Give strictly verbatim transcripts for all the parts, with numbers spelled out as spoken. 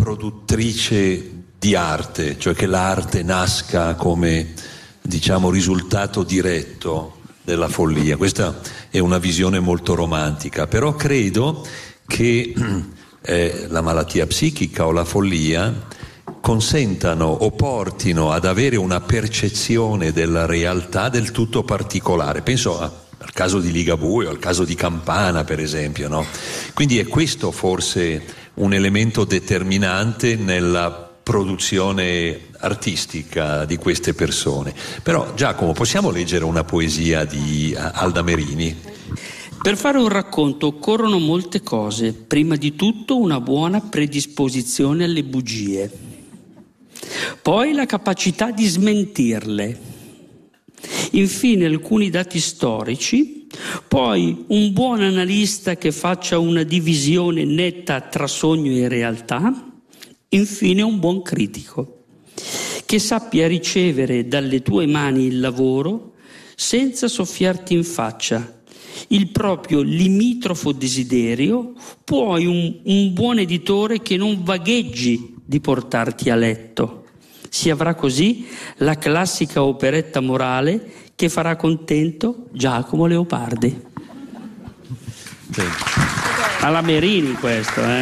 produttrice di arte, cioè che l'arte nasca come, diciamo, risultato diretto della follia. Questa è una visione molto romantica, però credo che eh, la malattia psichica o la follia consentano o portino ad avere una percezione della realtà del tutto particolare. Penso a, al caso di Ligabue o al caso di Campana, per esempio, no? Quindi è questo forse un elemento determinante nella produzione artistica di queste persone. Però, Giacomo, possiamo leggere una poesia di Alda Merini? Per fare un racconto occorrono molte cose. Prima di tutto una buona predisposizione alle bugie, poi la capacità di smentirle, infine alcuni dati storici, poi un buon analista che faccia una divisione netta tra sogno e realtà, infine un buon critico che sappia ricevere dalle tue mani il lavoro senza soffiarti in faccia il proprio limitrofo desiderio, poi un, un buon editore che non vagheggi di portarti a letto. Si avrà così la classica operetta morale che farà contento Giacomo Leopardi. Sì. Alla Merini questo, eh?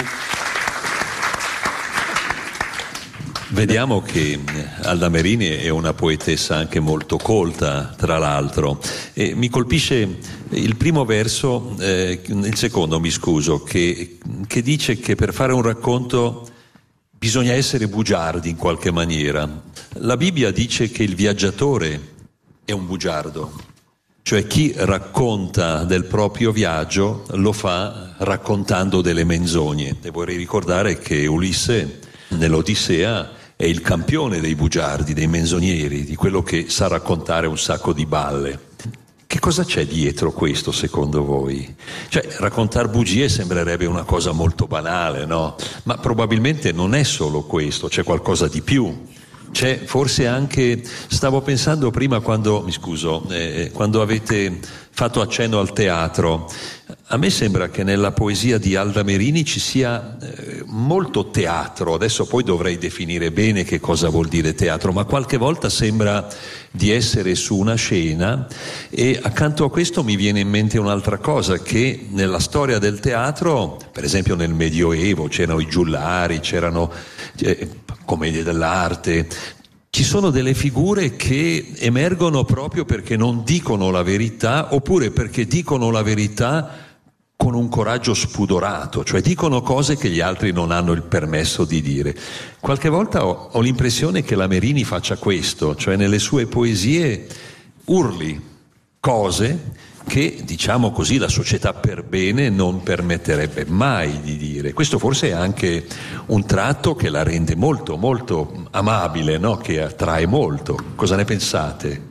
Vediamo che Alda Merini è una poetessa anche molto colta, tra l'altro, e mi colpisce il primo verso, eh, il secondo mi scuso, che, che dice che per fare un racconto bisogna essere bugiardi in qualche maniera. La Bibbia dice che il viaggiatore è un bugiardo, cioè chi racconta del proprio viaggio lo fa raccontando delle menzogne. E vorrei ricordare che Ulisse nell'Odissea è il campione dei bugiardi, dei menzogneri, di quello che sa raccontare un sacco di balle. Che cosa c'è dietro questo, secondo voi? Cioè, raccontare bugie sembrerebbe una cosa molto banale, no? Ma probabilmente non è solo questo, c'è qualcosa di più. C'è forse anche, stavo pensando prima quando, mi scuso, eh, quando avete fatto accenno al teatro, a me sembra che nella poesia di Alda Merini ci sia eh, molto teatro. Adesso poi dovrei definire bene che cosa vuol dire teatro, ma qualche volta sembra di essere su una scena, e accanto a questo mi viene in mente un'altra cosa, che nella storia del teatro, per esempio nel Medioevo, c'erano i giullari, c'erano eh, commedie dell'arte, ci sono delle figure che emergono proprio perché non dicono la verità, oppure perché dicono la verità con un coraggio spudorato, cioè dicono cose che gli altri non hanno il permesso di dire. Qualche volta ho, ho l'impressione che la Merini faccia questo, cioè nelle sue poesie urli cose che, diciamo così, la società per bene non permetterebbe mai di dire. Questo forse è anche un tratto che la rende molto, molto amabile, no? Che attrae molto. Cosa ne pensate?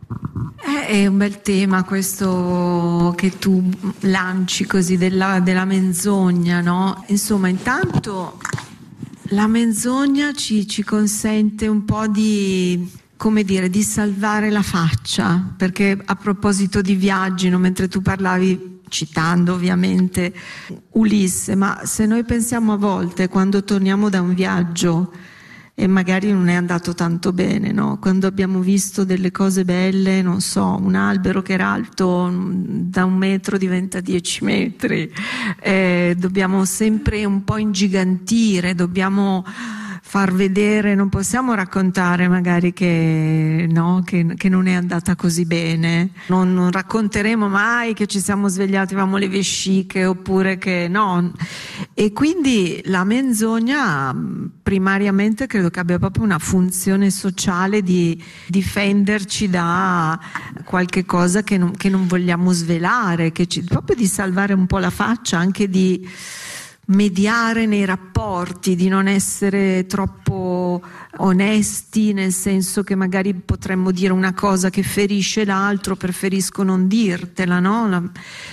È un bel tema questo che tu lanci così della, della menzogna, no? Insomma, intanto la menzogna ci, ci consente un po' di, come dire, di salvare la faccia, perché a proposito di viaggi, no, mentre tu parlavi, citando ovviamente Ulisse, ma se noi pensiamo a volte quando torniamo da un viaggio e magari non è andato tanto bene, no? Quando abbiamo visto delle cose belle, non so, un albero che era alto da un metro diventa dieci metri, eh, dobbiamo sempre un po' ingigantire, dobbiamo far vedere, non possiamo raccontare magari che, no, che, che non è andata così bene, non, non racconteremo mai che ci siamo svegliati, avevamo le vesciche, oppure che no. E quindi la menzogna primariamente credo che abbia proprio una funzione sociale di difenderci da qualche cosa che non, che non vogliamo svelare, che ci, proprio di salvare un po' la faccia, anche di mediare nei rapporti, di non essere troppo onesti, nel senso che magari potremmo dire una cosa che ferisce l'altro, preferisco non dirtela, no?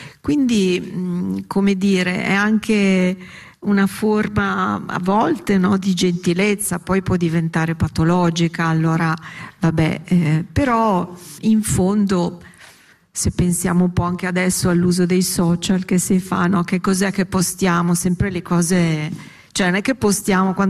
Quindi, come dire, è anche una forma a volte, no, di gentilezza, poi può diventare patologica, allora vabbè, eh, però in fondo, se pensiamo un po' anche adesso all'uso dei social che si fa, no? Che cos'è che postiamo? Sempre le cose, cioè non è che postiamo quando